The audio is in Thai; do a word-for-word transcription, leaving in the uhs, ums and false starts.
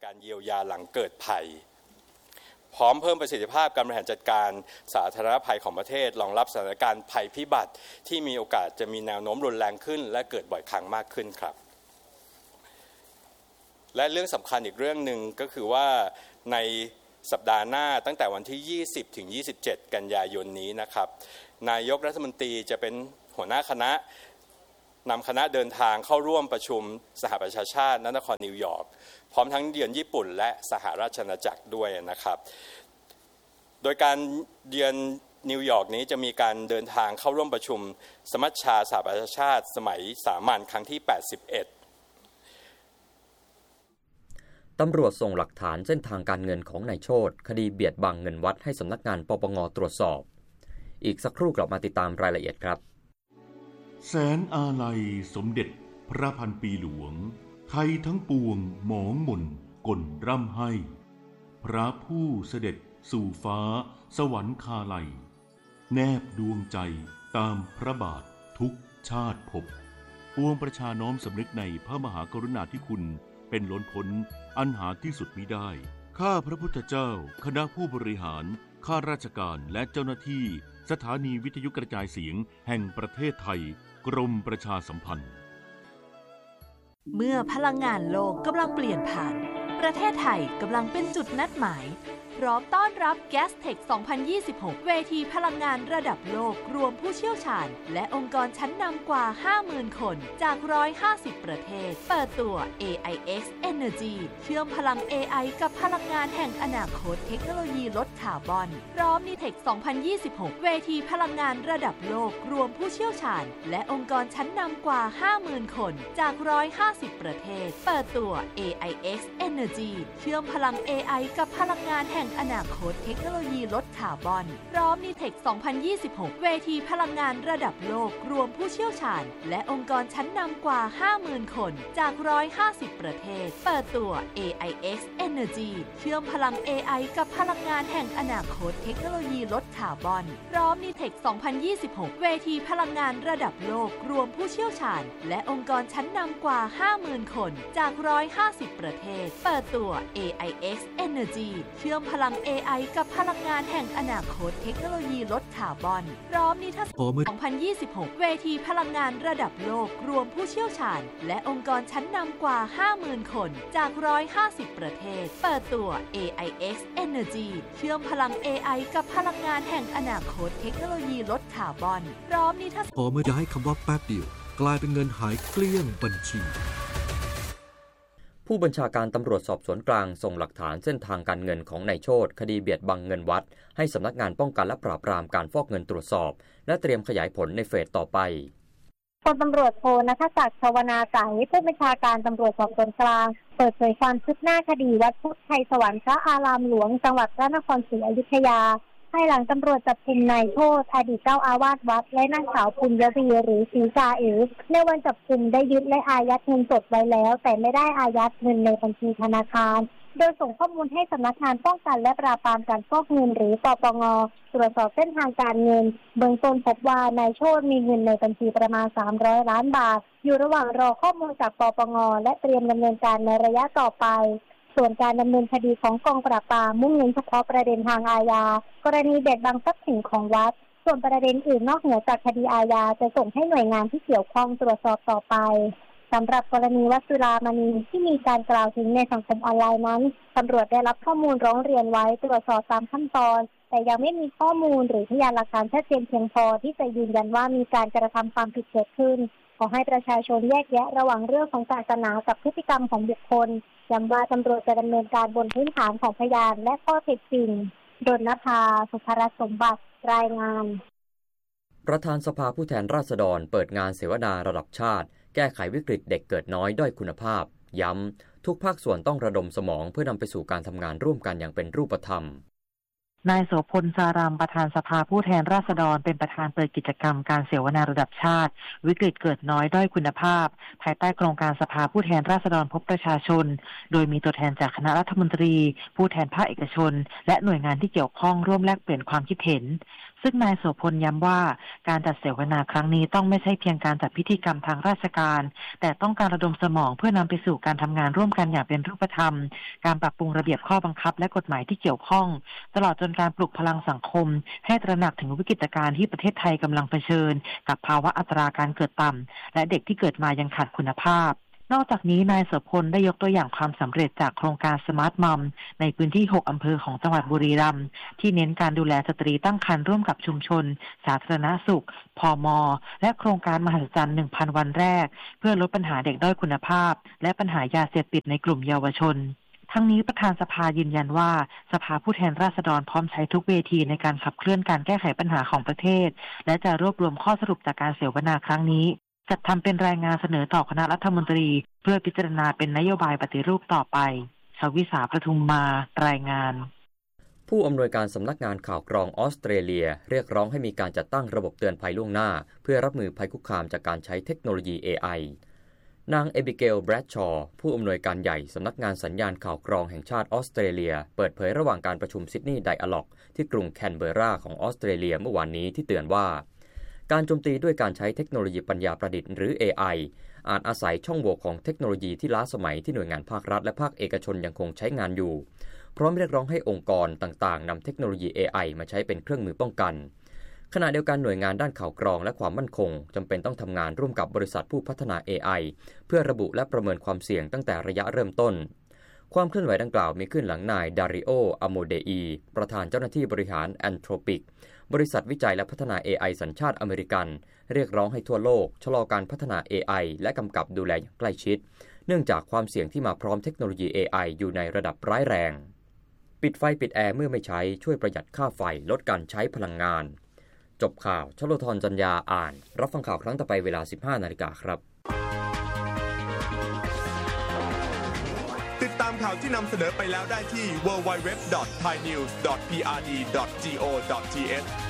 การเยียวยาหลังเกิดภัยพร้อมเพิ่มประสิทธิภาพการบริหารจัดการสาธารณภัยของประเทศรองรับสถานการณ์ภัยพิบัติที่มีโอกาสจะมีแนวโน้มรุนแรงขึ้นและเกิดบ่อยครั้งมากขึ้นครับและเรื่องสำคัญอีกเรื่องหนึ่งก็คือว่าในสัปดาห์หน้าตั้งแต่วันที่ยี่สิบถึงยี่สิบเจ็ดกันยายนนี้นะครับนายกรัฐมนตรีจะเป็นหัวหน้าคณะนำคณะเดินทางเข้าร่วมประชุมสหประชาชาติณนครนิวยอร์กพร้อมทั้งเยือนญี่ปุ่นและสหราชอาณาจักรด้วยนะครับโดยการเยือนนิวยอร์กนี้จะมีการเดินทางเข้าร่วมประชุมสมัชชาสหประชาชาติสมัยสามัญครั้งที่แปดสิบเอ็ดตำรวจส่งหลักฐานเส้นทางการเงินของนายโชติคดีเบียดบังเงินวัดให้สำนักงานปปงตรวจสอบอีกสักครู่กลับมาติดตามรายละเอียดครับแสนอาลัยสมเด็จพระพันปีหลวงไทยทั้งปวงหมองหม่นก่นร่ำให้พระผู้เสด็จสู่ฟ้าสวรรคาลัยแนบดวงใจตามพระบาททุกชาติภพปวงประชาน้อมสำนึกในพระมหากรุณาธิคุณเป็นล้นพ้นอันหาที่สุดมิได้ข้าพระพุทธเจ้าคณะผู้บริหารข้าราชการและเจ้าหน้าที่สถานีวิทยุกระจายเสียงแห่งประเทศไทยกรมประชาสัมพันธ์เมื่อพลังงานโลกกำลังเปลี่ยนผ่านประเทศไทยกำลังเป็นจุดนัดหมายพร้อมต้อนรับ Gastech สองพันยี่สิบหก เวทีพลังงานระดับโลกรวมผู้เชี่ยวชาญและองค์กรชั้นนำกว่า ห้าหมื่น คนจากหนึ่งร้อยห้าสิบประเทศเปิดตัว เอ ไอ เอ็กซ์ Energy เชื่อมพลัง เอ ไอ กับพลังงานแห่งอนาคตเทคโนโลยีลดคาร์บอนพร้อม Nitec สองพันยี่สิบหก เวทีพลังงานระดับโลกรวมผู้เชี่ยวชาญและองค์กรชั้นนำกว่า ห้าหมื่น คนจากหนึ่งร้อยห้าสิบประเทศเปิดตัว เอ ไอ เอ็กซ์ Energy เชื่อมพลัง เอ ไอ กับพลังงานแห่งอนาคตเทคโนโลยีลดคาร์บอนพร้อม Nitec สองพันยี่สิบหก เวทีพลังงานระดับโลกรวมผู้เชี่ยวชาญและองค์กรชั้นนำกว่า ห้าหมื่น คนจากหนึ่งร้อยห้าสิบประเทศเปิดตัว เอ ไอ เอ็กซ์ Energy เชื่อมพลัง เอ ไอ กับพลังงานแห่งอนาคตเทคโนโลยีลดคาร์บอนพร้อม Nitec สองพันยี่สิบหก เวทีพลังงานระดับโลกรวมผู้เชี่ยวชาญและองค์กรชั้นนำกว่า ห้าหมื่น คนจากหนึ่งร้อยห้าสิบประเทศเปิดตัว เอ ไอ เอ็กซ์ Energy เชื่อมพลัง เอ ไอ กับพลังงานแห่งอนาคตเทคโนโลยีลดคาร์บอนพร้อมนิทรรศการสองพันยี่สิบหก เวทีพลังงานระดับโลกรวมผู้เชี่ยวชาญและองค์กรชั้นนำกว่า ห้าหมื่น คนจากหนึ่งร้อยห้าสิบประเทศเปิดตัว เอ ไอ เอ็กซ์ Energy เชื่อมพลัง เอ ไอ กับพลังงานแห่งอนาคตเทคโนโลยีลดคาร์บอนพร้อมนิทรรศการพอเมื่อจะให้คำว่าแป๊บเดียวกลายเป็นเงินหายเกลี้ยงบัญชีผู้บัญชาการตำรวจสอบสวนกลางส่งหลักฐานเส้นทางการเงินของนายโชติคดีเบียดบังเงินวัดให้สำนักงานป้องกันและปราบปรามการฟอกเงินตรวจสอบและเตรียมขยายผลในเฟสต่อไปพลตำรวจโทณัฐศักดิ์ชวนาไสผู้บัญชาการตำรวจสอบสวนกลางเปิดเผยความคืบหน้าคดีวัดพุทธไทยสวรรค์พระอารามหลวงจังหวัดพระนครศรีอยุธยาภายหลังตำรวจจับกุมนายโชติอดีตเจ้าอาวาสวัดและนางสาวปุญญวีหรือศรีกาเอ๋ในวันจับกุมได้ยึดและอายัดเงินสดไว้แล้วแต่ไม่ได้อายัดเงินในบัญชีธนาคารโดยส่งข้อมูลให้สำนักงานป้องกันและปราบปรามการฟอกเงินหรือปปงตรวจสอบเส้นทางการเงินเบื้องต้นพบว่านายโชติมีเงินในบัญชีประมาณสามร้อยล้านบาทอยู่ระหว่างรอข้อมูลจากปปงและเตรียมดำเนินการในระยะต่อไปส่วนการดำเนินคดีของกองปราบปรามมุ่งเน้นเฉพาะประเด็นทางอาญากรณีเบียดบังทรัพย์สินของวัดส่วนประเด็นอื่นนอกเหนือจากคดีอาญาจะส่งให้หน่วยงานที่เกี่ยวข้องตรวจสอบต่อไปสำหรับกรณีวัดจุฬามณีที่มีการกล่าวถึงในสังคมออนไลน์นั้นตำรวจได้รับข้อมูลร้องเรียนไว้ตรวจสอบตามขั้นตอนแต่ยังไม่มีข้อมูลหรือพยานหลักฐานชัดเจนเพียงพอที่จะยืนยันว่ามีการกระทำความผิดเกิดขึ้นขอให้ประชาชนแยกแยะระหว่างเรื่องของศาสนากับพฤติกรรมของบุคคลย้ำว่าตำรวจจะดำเนินการบนพื้นฐานของพยานและข้อเท็จจริงดลนภา สุภรสมบัติรายงานประธานสภาผู้แทนราษฎรเปิดงานเสวนาระดับชาติแก้ไขวิกฤตเด็กเกิดน้อยด้อยคุณภาพย้ำทุกภาคส่วนต้องระดมสมองเพื่อนำไปสู่การทำงานร่วมกันอย่างเป็นรูปธรรมนายโสพลสารามประธานสภาผู้แทนราษฎรเป็นประธานเปิดกิจกรรมการเสวนาระดับชาติวิกฤตเกิดน้อยด้อยคุณภาพภายใต้โครงการสภาผู้แทนราษฎรพบประชาชนโดยมีตัวแทนจากคณะรัฐมนตรีผู้แทนภาคเอกชนและหน่วยงานที่เกี่ยวข้องร่วมแลกเปลี่ยนความคิดเห็นซึ่งนายโสพลย้ำว่าการจัดเสวนาครั้งนี้ต้องไม่ใช่เพียงการจัดพิธีกรรมทางราชการแต่ต้องการระดมสมองเพื่อนำไปสู่การทำงานร่วมกันอย่างเป็นรูปธรรมการปรับปรุงระเบียบข้อบังคับและกฎหมายที่เกี่ยวข้องตลอดจนการปลุกพลังสังคมให้ตระหนักถึงวิกฤตการณ์ที่ประเทศไทยกำลังเผชิญกับภาวะอัตราการเกิดต่ำและเด็กที่เกิดมายังขาดคุณภาพนอกจากนี้นายโสพลได้ยกตัวอย่างความสำเร็จจากโครงการ Smart Mom ในพื้นที่หกอำเภอของจังหวัดบุรีรัมย์ที่เน้นการดูแลสตรีตั้งครรภ์ร่วมกับชุมชนสาธารณสุขพม.และโครงการมหัศจรรย์ หนึ่งพัน วันแรกเพื่อลดปัญหาเด็กด้อยคุณภาพและปัญหายาเสพติดในกลุ่มเยาวชนทั้งนี้ประธานสภายืนยันว่าสภาผู้แทนราษฎรพร้อมใช้ทุกเวทีในการขับเคลื่อนการแก้ไขปัญหาของประเทศและจะรวบรวมข้อสรุปจากการเสวนาครั้งนี้จัดทำเป็นรายงานเสนอต่อคณะรัฐมนตรีเพื่อพิจารณาเป็นนโยบายปฏิรูปต่อไปชวิสาประทุมมารายงานผู้อำนวยการสำนักงานข่าวกรองออสเตรเลียเรียกร้องให้มีการจัดตั้งระบบเตือนภัยล่วงหน้าเพื่อรับมือภัยคุกคามจากการใช้เทคโนโลยี เอ ไอ นางเอบิเกล แบรดชอว์ผู้อำนวยการใหญ่สำนักงานสัญญาณข่าวกรองแห่งชาติออสเตรเลียเปิดเผยระหว่างการประชุมซิดนีย์ไดอะล็อกที่กรุงแคนเบอร์ราของออสเตรเลียเมื่อวานนี้ที่เตือนว่าการโจมตีด้วยการใช้เทคโนโลยีปัญญาประดิษฐ์หรือ เอ ไอ อาจอาศัยช่องโหว่ของเทคโนโลยีที่ล้าสมัยที่หน่วยงานภาครัฐและภาคเอกชนยังคงใช้งานอยู่พร้อมเรียกร้องให้องค์กรต่างๆนำเทคโนโลยี เอ ไอ มาใช้เป็นเครื่องมือป้องกันขณะเดียวกันหน่วยงานด้านข่าวกรองและความมั่นคงจำเป็นต้องทำงานร่วมกับบริษัทผู้พัฒนา เอ ไอ เพื่อระบุและประเมินความเสี่ยงตั้งแต่ระยะเริ่มต้นความเคลื่อนไหวดังกล่าวมีขึ้นหลังนายดาริโอ อโมเดอีประธานเจ้าหน้าที่บริหารแอนโทรปิกบริษัทวิจัยและพัฒนา เอ ไอ สัญชาติอเมริกันเรียกร้องให้ทั่วโลกชะลอการพัฒนา เอ ไอ และกำกับดูแลอย่างใกล้ชิดเนื่องจากความเสี่ยงที่มาพร้อมเทคโนโลยี เอ ไอ อยู่ในระดับร้ายแรงปิดไฟปิดแอร์เมื่อไม่ใช้ช่วยประหยัดค่าไฟลดการใช้พลังงานจบข่าวชโลธรจัญญาอ่านรับฟังข่าวครั้งต่อไปเวลา สิบห้านาฬิกาครับติดตามข่าวที่นำเสนอไปแล้วได้ที่ ดับเบิลยู ดับเบิลยู ดับเบิลยู ดอท ไทยนิวส์ ดอท พี อาร์ ดี ดอท จี โอ ดอท ที เอช